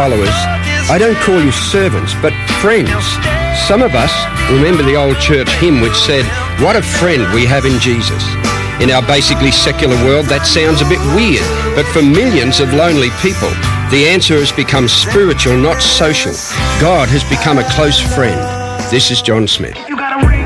followers, I don't call you servants, but friends. Some of us remember the old church hymn which said, "What a friend we have in Jesus." In our basically secular world, that sounds a bit weird, but for millions of lonely people, the answer has become spiritual, not social. God has become a close friend. This is John Smith. You gotta ring